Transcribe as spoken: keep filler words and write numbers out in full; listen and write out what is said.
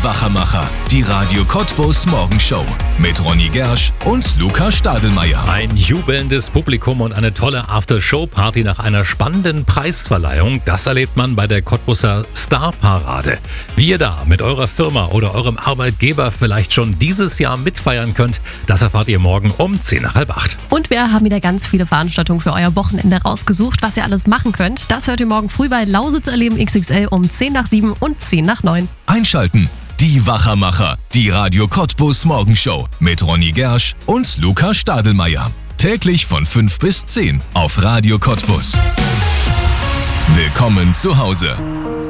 Wachermacher, die Radio Cottbus Morgenshow mit Ronny Gersch und Luca Stadelmeier. Ein jubelndes Publikum und eine tolle After-Show-Party nach einer spannenden Preisverleihung, das erlebt man bei der Cottbuser Star-Parade. Wie ihr da mit eurer Firma oder eurem Arbeitgeber vielleicht schon dieses Jahr mitfeiern könnt, das erfahrt ihr morgen um zehn nach halb acht. Und wir haben wieder ganz viele Veranstaltungen für euer Wochenende rausgesucht, was ihr alles machen könnt. Das hört ihr morgen früh bei Lausitz erleben X X L um zehn nach sieben und zehn nach neun. Einschalten, die Wachermacher, die Radio Cottbus Morgenshow mit Ronny Gersch und Luca Stadelmeier. Täglich von fünf bis zehn auf Radio Cottbus. Willkommen zu Hause.